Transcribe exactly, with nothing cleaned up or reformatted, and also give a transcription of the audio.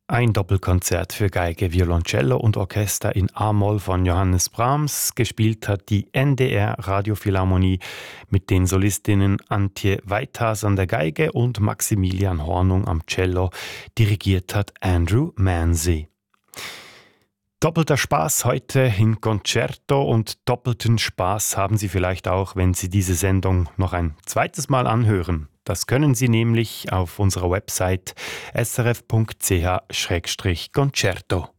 Ein Doppelkonzert für Geige, Violoncello und Orchester in A-Moll von Johannes Brahms. Gespielt hat die N D R Radiophilharmonie mit den Solistinnen Antje Weithas an der Geige und Maximilian Hornung am Cello. Dirigiert hat Andrew Manzi. Doppelter Spaß heute in Concerto und doppelten Spaß haben Sie vielleicht auch, wenn Sie diese Sendung noch ein zweites Mal anhören. Das können Sie nämlich auf unserer Website s r f punkt c h schrägstrich concerto.